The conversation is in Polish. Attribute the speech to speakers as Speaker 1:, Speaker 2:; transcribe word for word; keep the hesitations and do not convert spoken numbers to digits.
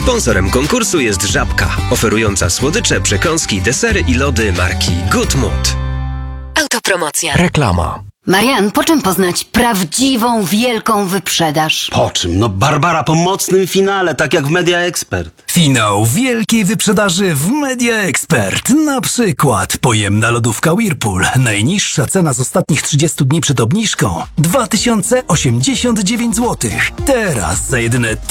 Speaker 1: Sponsorem konkursu jest Żabka, oferująca słodycze, przekąski, desery i lody marki Good Mood.
Speaker 2: Autopromocja.
Speaker 3: Reklama.
Speaker 4: Marian, po czym poznać prawdziwą, wielką wyprzedaż?
Speaker 5: Po czym? No Barbara po mocnym finale, tak jak w Media Expert.
Speaker 6: Finał wielkiej wyprzedaży w Media Expert. Na przykład pojemna lodówka Whirlpool. Najniższa cena z ostatnich trzydziestu dni przed obniżką dwa tysiące osiemdziesiąt dziewięć złotych. Teraz za jedyne